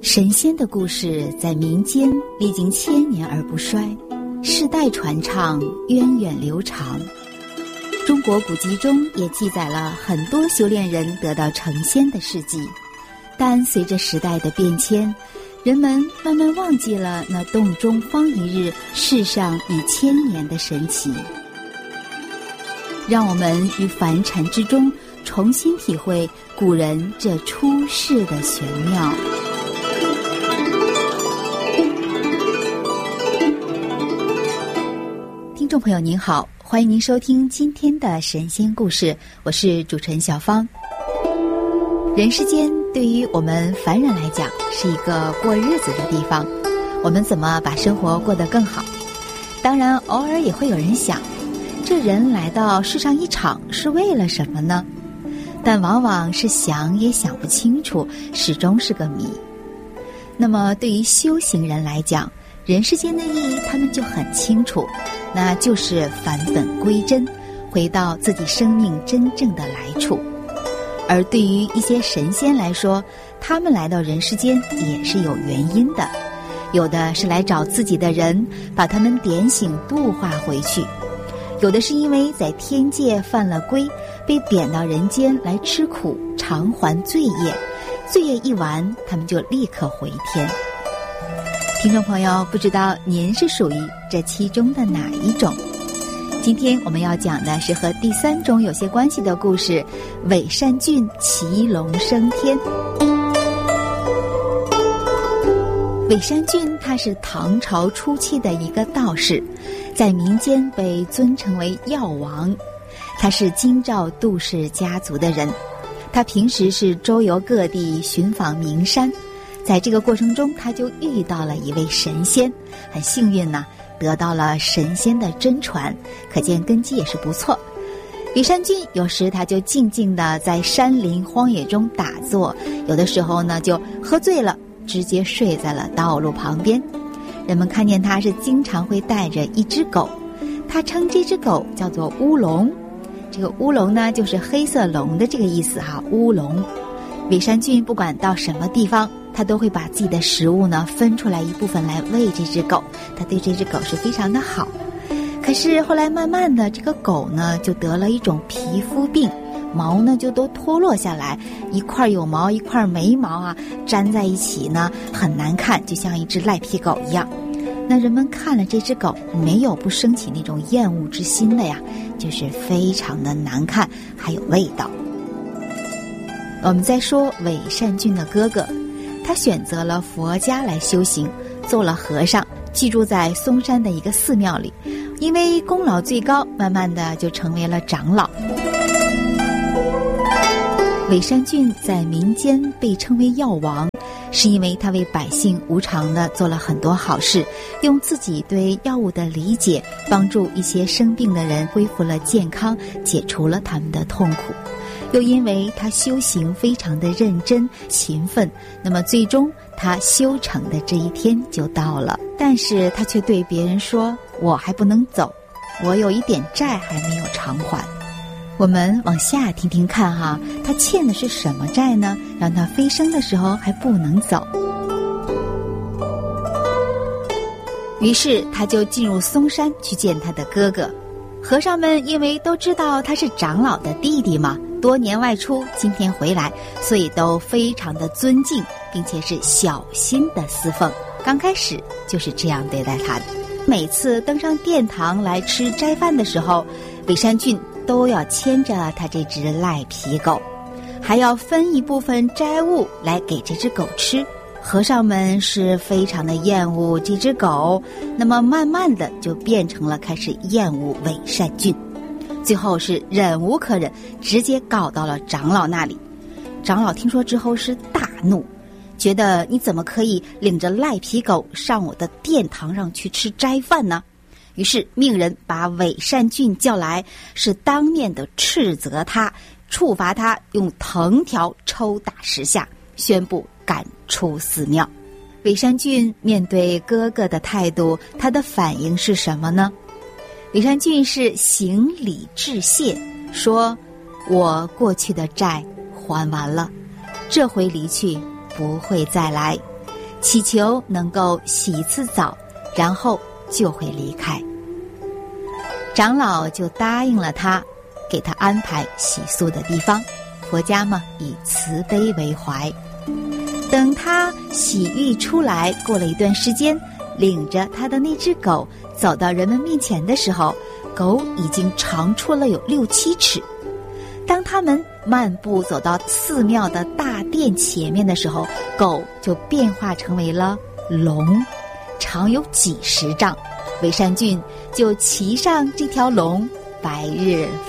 神仙的故事在民间历经千年而不衰，世代传唱，源远流长。中国古籍中也记载了很多修炼人得到成仙的事迹，但随着时代的变迁，人们慢慢忘记了那洞中方一日，世上已千年的神奇。让我们于凡尘之中重新体会古人这出世的玄妙。听众朋友您好，欢迎您收听今天的神仙故事，我是主持人小芳。人世间对于我们凡人来讲是一个过日子的地方，我们怎么把生活过得更好？当然偶尔也会有人想，这人来到世上一场是为了什么呢？但往往是想也想不清楚，始终是个谜。那么对于修行人来讲，人世间的意义他们就很清楚，那就是返本归真，回到自己生命真正的来处。而对于一些神仙来说，他们来到人世间也是有原因的，有的是来找自己的人，把他们点醒度化回去，有的是因为在天界犯了规，被贬到人间来吃苦，偿还罪业，罪业一完，他们就立刻回天。听众朋友，不知道您是属于这其中的哪一种？今天我们要讲的是和第三种有些关系的故事，韦善俊骑龙升天。韦善俊他是唐朝初期的一个道士，在民间被尊称为药王。他是京兆杜氏家族的人，他平时是周游各地，寻访名山。在这个过程中，他就遇到了一位神仙，很幸运呢，得到了神仙的真传，可见根基也是不错。韦善俊有时他就静静地在山林荒野中打坐，有的时候呢就喝醉了，直接睡在了道路旁边。人们看见他是经常会带着一只狗，他称这只狗叫做乌龙。这个乌龙呢就是黑色龙的这个意思哈，乌龙。韦善俊不管到什么地方，他都会把自己的食物呢分出来一部分来喂这只狗，他对这只狗是非常的好。可是后来慢慢的，这个狗呢就得了一种皮肤病，毛呢就都脱落下来，一块有毛一块没毛啊，粘在一起呢很难看，就像一只赖皮狗一样。那人们看了这只狗，没有不升起那种厌恶之心的呀，就是非常的难看，还有味道。我们再说韦善俊的哥哥，他选择了佛家来修行，做了和尚，居住在嵩山的一个寺庙里，因为功劳最高，慢慢的就成为了长老。韦善俊在民间被称为药王，是因为他为百姓无偿的做了很多好事，用自己对药物的理解，帮助一些生病的人恢复了健康，解除了他们的痛苦。又因为他修行非常的认真勤奋，那么最终他修成的这一天就到了，但是他却对别人说，我还不能走，我有一点债还没有偿还。我们往下听听看哈，他欠的是什么债呢？让他飞升的时候还不能走。于是他就进入嵩山去见他的哥哥。和尚们因为都知道他是长老的弟弟嘛，多年外出，今天回来，所以都非常的尊敬，并且是小心的侍奉。刚开始就是这样对待他的。每次登上殿堂来吃斋饭的时候，韦善俊都要牵着他这只赖皮狗，还要分一部分斋物来给这只狗吃。和尚们是非常的厌恶这只狗，那么慢慢的就变成了开始厌恶韦善俊，最后是忍无可忍，直接告到了长老那里。长老听说之后是大怒，觉得你怎么可以领着赖皮狗上我的殿堂上去吃斋饭呢？于是命人把韦善俊叫来，是当面的斥责他，处罚他用藤条抽打10下，宣布赶出寺庙。韦善俊面对哥哥的态度，他的反应是什么呢？韦善俊是行礼致谢，说我过去的债还完了，这回离去不会再来。 祈求能够洗一次澡，然后就会离开。长老就答应了他，给他安排洗漱的地方。佛家嘛，以慈悲为怀。等他洗浴出来，过了一段时间，领着他的那只狗走到人们面前的时候，狗已经长出了有6-7尺。当他们漫步走到寺庙的大殿前面的时候，狗就变化成为了龙，长有几10丈。韦善俊就骑上这条龙，白日